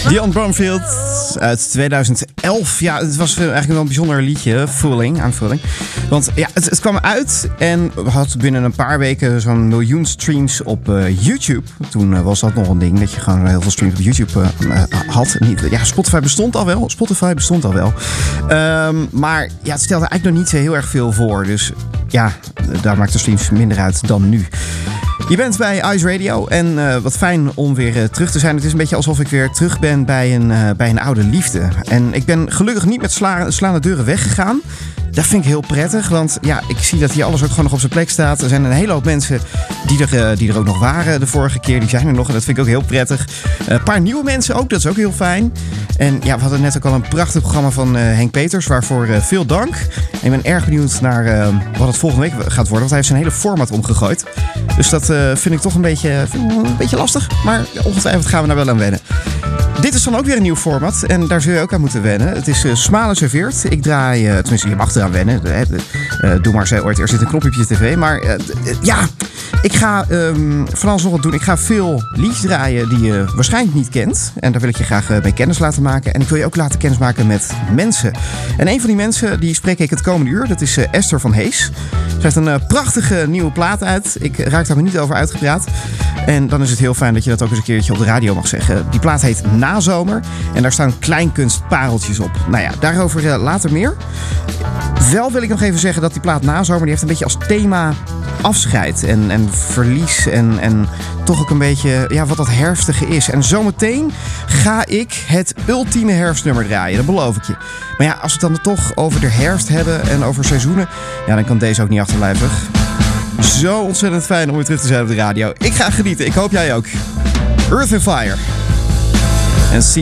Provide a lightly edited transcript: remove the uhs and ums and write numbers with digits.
Dionne Bromfield uit 2011. Ja, het was eigenlijk wel een bijzonder liedje. Fooling. Want ja, het kwam uit en had binnen een paar weken zo'n miljoen streams op YouTube. Toen was dat nog een ding, dat je gewoon heel veel streams op YouTube had. Ja, Spotify bestond al wel. Maar ja, het stelde eigenlijk nog niet zo heel erg veel voor. Dus ja, daar maakt de streams minder uit dan nu. Je bent bij Ice Radio en wat fijn om weer terug te zijn. Het is een beetje alsof ik weer terug ben bij een oude liefde. En ik ben gelukkig niet met slaande deuren weggegaan. Dat vind ik heel prettig, want ja, ik zie dat hier alles ook gewoon nog op zijn plek staat. Er zijn een hele hoop mensen die er ook nog waren de vorige keer. Die zijn er nog en dat vind ik ook heel prettig. Een paar nieuwe mensen ook, dat is ook heel fijn. En ja, we hadden net ook al een prachtig programma van Henk Peters, waarvoor veel dank. En ik ben erg benieuwd naar wat het volgende week gaat worden, want hij heeft zijn hele format omgegooid. Dus dat vind ik toch een beetje lastig, maar ongetwijfeld gaan we daar wel aan wennen. Dit is dan ook weer een nieuw format en daar zul je ook aan moeten wennen. Het is Smalen serveert. Ik draai, tenminste je mag eraan wennen. Doe maar, zei ooit, er zit een knopje op je tv. Maar ja, ik ga van alles nog wat doen. Ik ga veel liedjes draaien die je waarschijnlijk niet kent. En daar wil ik je graag mee kennis laten maken. En ik wil je ook laten kennismaken met mensen. En een van die mensen, die spreek ik het komende uur. Dat is Esther van Hees. Ze heeft een prachtige nieuwe plaat uit. Ik raak daar maar niet over uitgepraat. En dan is het heel fijn dat je dat ook eens een keertje op de radio mag zeggen. Die plaat heet Nazomer. En daar staan kleinkunstpareltjes op. Nou ja, daarover later meer. Wel wil ik nog even zeggen dat die plaat Nazomer, die heeft een beetje als thema afscheid en verlies en toch ook een beetje ja, wat dat herfstige is. En zometeen ga ik het ultieme herfstnummer draaien, dat beloof ik je. Maar ja, als we het dan toch over de herfst hebben en over seizoenen, ja, dan kan deze ook niet achterblijven. Zo ontzettend fijn om weer terug te zijn op de radio. Ik ga genieten, ik hoop jij ook. Earth and Fire. En